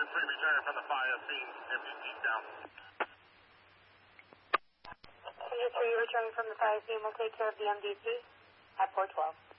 return from the fire scene. MDT down. Unit 3 returning from the fire scene will take care of the MDT at 412.